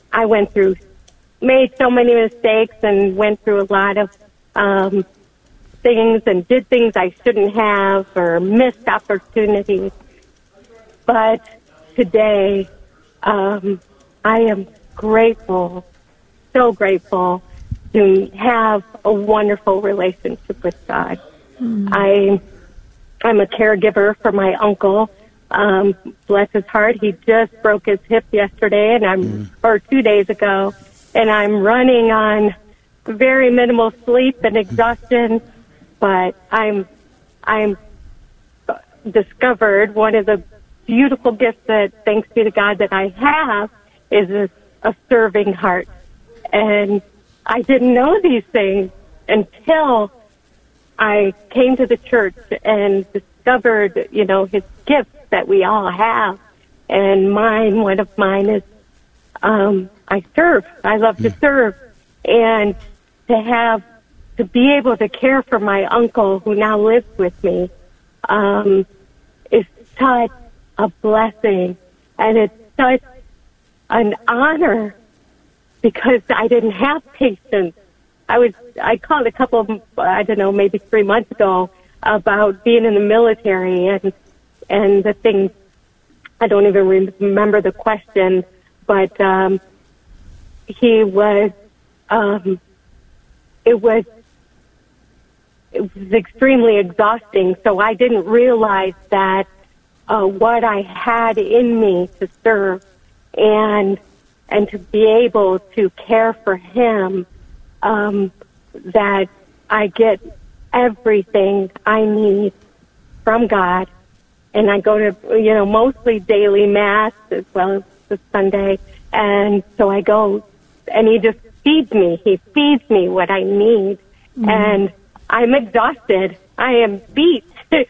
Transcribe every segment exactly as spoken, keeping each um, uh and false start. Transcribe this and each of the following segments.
I went through, made so many mistakes and went through a lot of um, things and did things I shouldn't have or missed opportunities. But today, um, I am grateful, so grateful to have a wonderful relationship with God. Mm. I, I'm a caregiver for my uncle. Um, bless his heart. He just broke his hip yesterday, and I'm mm. or two days ago, and I'm running on very minimal sleep and exhaustion. But I'm, I'm discovered one of the beautiful gifts that, thanks be to God, that I have is a, a serving heart, and I didn't know these things until I came to the church and discovered, you know, his gifts that we all have. And mine, one of mine is, um, I serve. I love to serve. And to have, to be able to care for my uncle who now lives with me, um, is such a blessing. And it's such an honor because I didn't have patience. I was, I called a couple of, I don't know, maybe three months ago about being in the military and, and the things, I don't even remember the question, but, um, he was, um, it was, it was extremely exhausting. So I didn't realize that, uh, what I had in me to serve and, and to be able to care for him, um, that I get everything I need from God. And I go to, you know, mostly daily mass as well as the Sunday. And so I go, and he just feeds me. He feeds me what I need. Mm-hmm. And I'm exhausted. I am beat.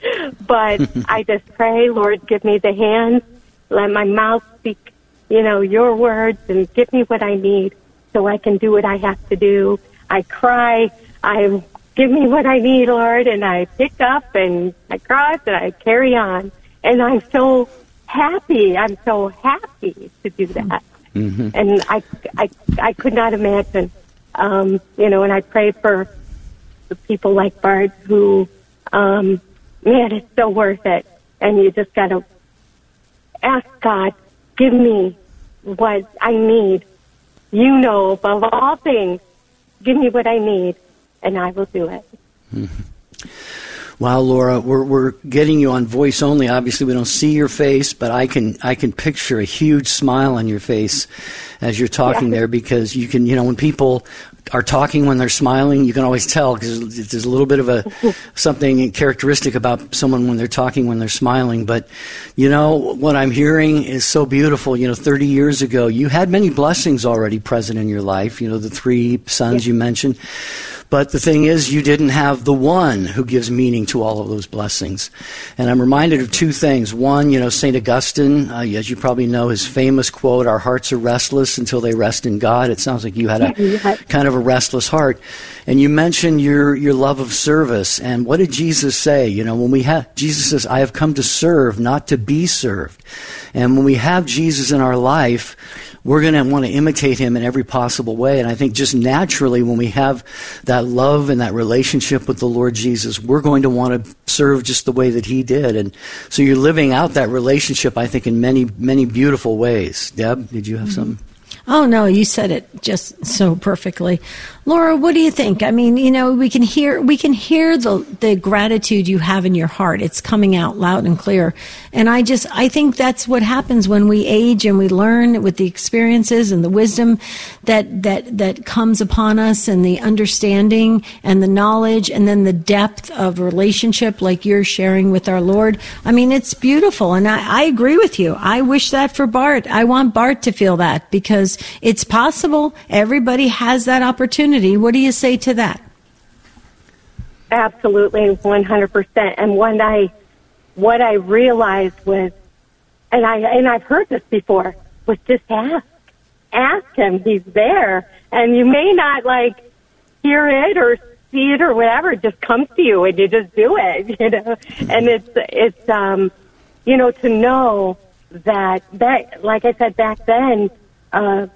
But I just pray, Lord, give me the hands. Let my mouth speak, you know, your words, and give me what I need so I can do what I have to do. I cry. I give me what I need, Lord, and I pick up and I cross and I carry on. And I'm so happy. I'm so happy to do that. Mm-hmm. And I, I, I could not imagine, um, you know, and I pray for the people like Bart who, um, man, it's so worth it. And you just got to ask God, give me what I need. You know, above all things, give me what I need, and I will do it. Mm-hmm. Wow, Laura, we're we're getting you on voice only. Obviously, we don't see your face, but I can I can picture a huge smile on your face as you're talking yeah. there, because you can, you know, when people are talking when they're smiling, you can always tell because there's a little bit of a something characteristic about someone when they're talking when they're smiling. But, you know, what I'm hearing is so beautiful. You know, thirty years ago, you had many blessings already present in your life. You know, the three sons yeah. you mentioned. But the thing is, you didn't have the one who gives meaning to all of those blessings. And I'm reminded of two things. One, you know, Saint Augustine, uh, as you probably know, his famous quote, "Our hearts are restless until they rest in God." It sounds like you had a kind of a restless heart. And you mentioned your, your love of service. And what did Jesus say? You know, when we have, Jesus says, "I have come to serve, not to be served." And when we have Jesus in our life, we're going to want to imitate him in every possible way. And I think just naturally, when we have that love and that relationship with the Lord Jesus, we're going to want to serve just the way that he did. And so you're living out that relationship, I think, in many, many beautiful ways. Deb, did you have mm-hmm. something? Oh, no, you said it just so perfectly. Laura, what do you think? I mean, you know, we can hear we can hear the the gratitude you have in your heart. It's coming out loud and clear. And I just, I think that's what happens when we age and we learn with the experiences and the wisdom that, that, that comes upon us, and the understanding and the knowledge, and then the depth of relationship like you're sharing with our Lord. I mean, it's beautiful. And I, I agree with you. I wish that for Bart. I want Bart to feel that, because it's possible. Everybody has that opportunity. What do you say to that? Absolutely, one hundred percent. And what I, what I realized was, and I and I've heard this before, was just ask, ask him. He's there, and you may not like hear it or see it or whatever. It just comes to you, and you just do it. You know, and it's it's um, you know, to know that that, like I said back then. Uh,